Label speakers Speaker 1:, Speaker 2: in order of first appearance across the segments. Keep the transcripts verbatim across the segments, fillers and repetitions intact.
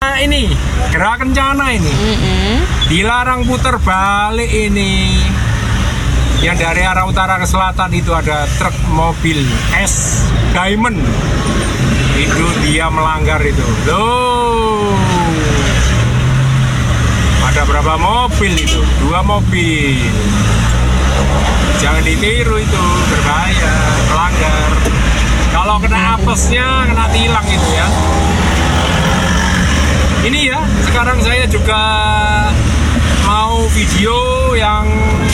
Speaker 1: Nah, ini gerak kencana ini. Mm-hmm. Dilarang putar balik ini. Yang dari arah utara ke selatan itu ada truk mobil S Diamond. Itu dia melanggar itu. Loh. Ada berapa mobil itu? Dua mobil. Jangan ditiru itu, berbahaya, melanggar. Kalau kena apesnya, kena tilang itu ya. Ini ya, sekarang saya juga mau video yang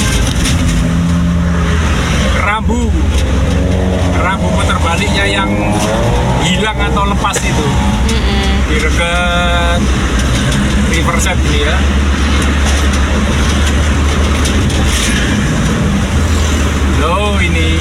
Speaker 1: rambu rambu putar baliknya yang hilang atau lepas itu. Mm-hmm. Di dekat Riverside ini ya. Loh ini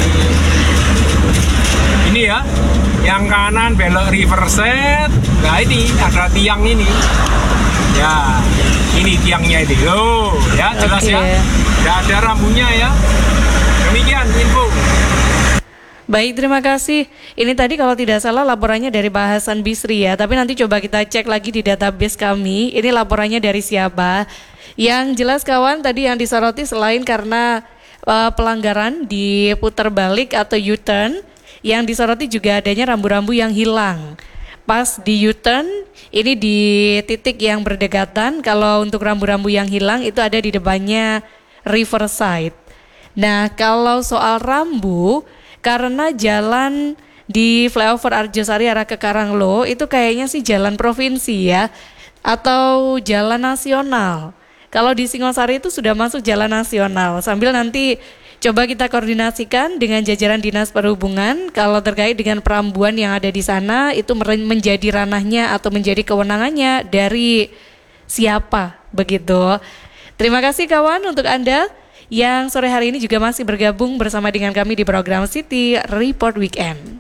Speaker 1: ini ya, yang kanan belok Riverside. Nah ini ada tiang ini ya, ini tiangnya ini. Loh ya, jelas okay. Ya, nggak ada rambunya ya. Demikian info.
Speaker 2: Baik, terima kasih. Ini tadi kalau tidak salah laporannya dari Pak Hasan Bisri ya, tapi nanti coba kita cek lagi di database kami. Ini laporannya dari siapa? Yang jelas kawan, tadi yang disoroti selain karena uh, pelanggaran di putar balik atau U-turn, yang disoroti juga adanya rambu-rambu yang hilang. Pas di U-turn, ini di titik yang berdekatan. Kalau untuk rambu-rambu yang hilang itu ada di depannya Riverside. Nah, kalau soal rambu, karena jalan di flyover Arjosari arah ke Karanglo itu kayaknya sih jalan provinsi ya, atau jalan nasional. Kalau di Singosari itu sudah masuk jalan nasional. Sambil nanti coba kita koordinasikan dengan jajaran Dinas Perhubungan kalau terkait dengan perambuan yang ada di sana itu menjadi ranahnya atau menjadi kewenangannya dari siapa begitu. Terima kasih kawan untuk Anda yang sore hari ini juga masih bergabung bersama dengan kami di program City Report Weekend.